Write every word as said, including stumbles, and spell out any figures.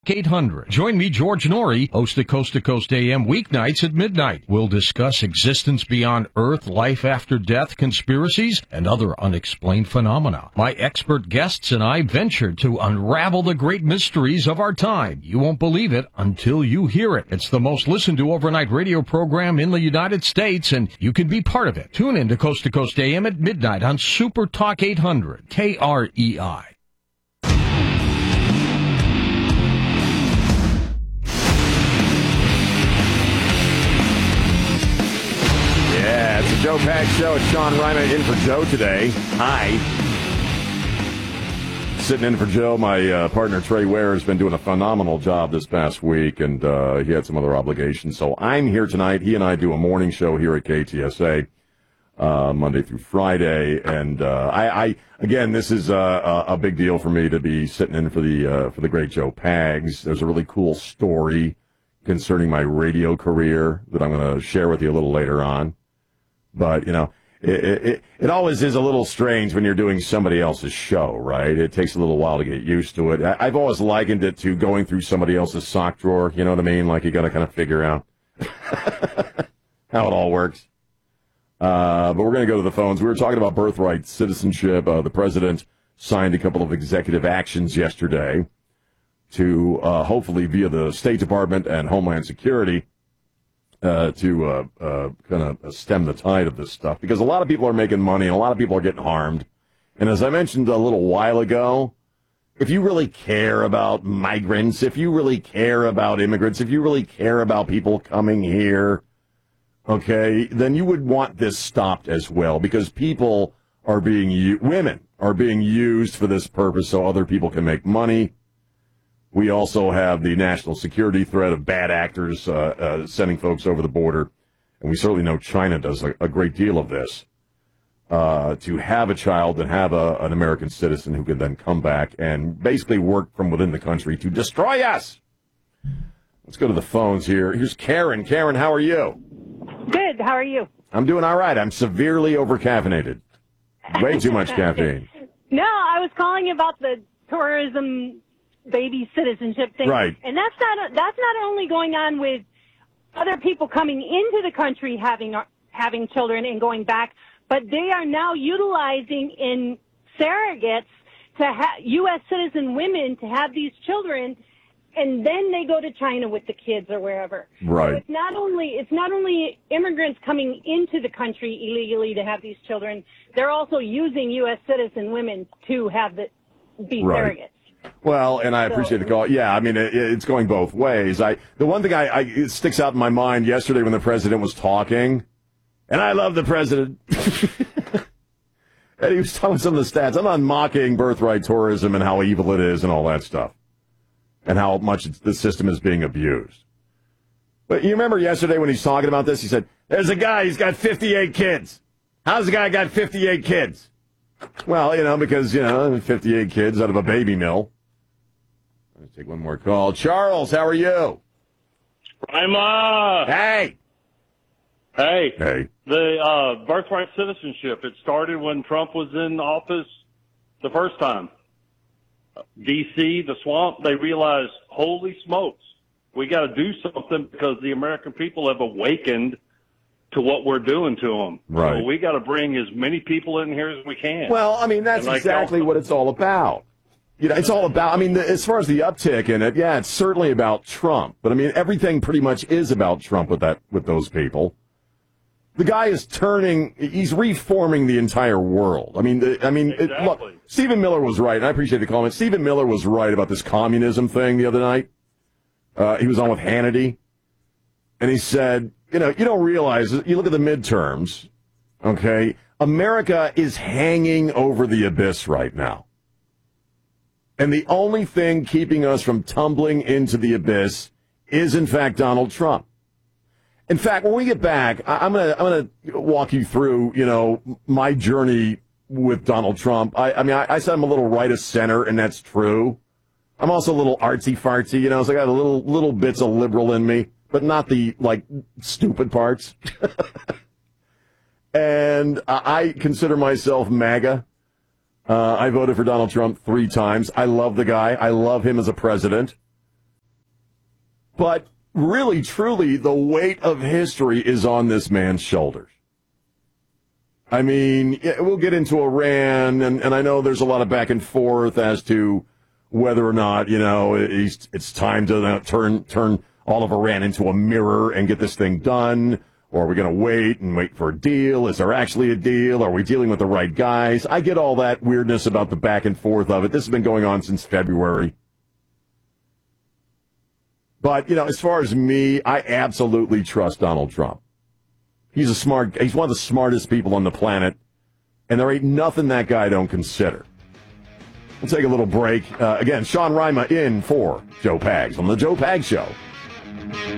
eight hundred. Join me, George Norrie, host of Coast to Coast A M weeknights at midnight. We'll discuss existence beyond Earth, life after death, conspiracies, and other unexplained phenomena. My expert guests and I venture to unravel the great mysteries of our time. You won't believe it until you hear it. It's the most listened to overnight radio program in the United States, and you can be part of it. Tune in to Coast to Coast A M at midnight on Super Talk eight hundred, K R E I. Yeah, it's the Joe Pags Show. It's Sean Ryman in for Joe today. Hi. Sitting in for Joe, my uh, partner Trey Ware has been doing a phenomenal job this past week, and uh, he had some other obligations. So I'm here tonight. He and I do a morning show here at K T S A, uh, Monday through Friday. And uh, I, I, again, this is a, a big deal for me to be sitting in for the uh, for the great Joe Pags. There's a really cool story concerning my radio career that I'm going to share with you a little later on. But, you know, it, it it always is a little strange when you're doing somebody else's show, right? It takes a little while to get used to it. I, I've always likened it to going through somebody else's sock drawer, you know what I mean? Like you got to kind of figure out how it all works. Uh, but we're going to go to the phones. We were talking about birthright citizenship. Uh, the president signed a couple of executive actions yesterday to uh, hopefully via the State Department and Homeland Security Uh, to uh, uh, kind of stem the tide of this stuff, because a lot of people are making money and a lot of people are getting harmed. And as I mentioned a little while ago, if you really care about migrants, if you really care about immigrants, if you really care about people coming here, okay, then you would want this stopped as well, because people are being, u- women are being used for this purpose so other people can make money. We also have the national security threat of bad actors uh, uh, sending folks over the border. And we certainly know China does a, a great deal of this. Uh, to have a child and have a, an American citizen who can then come back and basically work from within the country to destroy us. Let's go to the phones here. Here's Karen. Karen, how are you? Good. How are you? I'm doing all right. I'm severely overcaffeinated. Way too much caffeine. No, I was calling about the tourism baby citizenship thing. Right. And that's not that's not only going on with other people coming into the country having having children and going back, but they are now utilizing in surrogates to ha- U S citizen women to have these children, and then they go to China with the kids or wherever. Right. So it's not only it's not only immigrants coming into the country illegally to have these children, they're also using U S citizen women to have the be Right. surrogates. Well, and I appreciate the call. Yeah, I mean, it, it's going both ways. I the one thing I, I it sticks out in my mind yesterday when the president was talking, and I love the president, and he was telling some of the stats. I'm not mocking birthright tourism and how evil it is and all that stuff, and how much it's, the system is being abused. But you remember yesterday when he's talking about this, he said, "There's a guy, he's got fifty-eight kids. How's the guy got fifty-eight kids?" Well, you know, because, you know, fifty-eight kids out of a baby mill. Let's take one more call. Charles, how are you? I'm, uh... Hey! Hey. Hey. The uh, birthright citizenship, it started when Trump was in office the first time. D C, the swamp, they realized, holy smokes, we got to do something because the American people have awakened to what we're doing to them. Right. So we got to bring as many people in here as we can. Well, I mean, that's like exactly also, what it's all about. You know, it's all about, I mean, the, as far as the uptick in it, yeah, it's certainly about Trump. But, I mean, everything pretty much is about Trump with that, with those people. The guy is turning, he's reforming the entire world. I mean, the, I mean, exactly. it, look, Stephen Miller was right, and I appreciate the comment. Stephen Miller was right about this communism thing the other night. Uh, he was on with Hannity, and he said, you know, you don't realize, you look at the midterms, okay, America is hanging over the abyss right now. And the only thing keeping us from tumbling into the abyss is, in fact, Donald Trump. In fact, when we get back, I, I'm gonna I'm gonna walk you through, you know, my journey with Donald Trump. I, I mean, I, I said I'm a little right of center, and that's true. I'm also a little artsy fartsy, you know, so I got a little little bits of liberal in me, but not the like stupid parts. And I consider myself MAGA. Uh, I voted for Donald Trump three times. I love the guy. I love him as a president. But really, truly, the weight of history is on this man's shoulders. I mean, we'll get into Iran, and, and I know there's a lot of back and forth as to whether or not, you know, it's, it's time to uh, turn turn all of Iran into a mirror and get this thing done, or are we going to wait and wait for a deal? Is there actually a deal? Are we dealing with the right guys? I get all that weirdness about the back and forth of it. This has been going on since February. But, you know, as far as me, I absolutely trust Donald Trump. He's a smart, he's one of the smartest people on the planet, and there ain't nothing that guy don't consider. We'll take a little break. Uh, again, Sean Rima in for Joe Pags on the Joe Pags Show.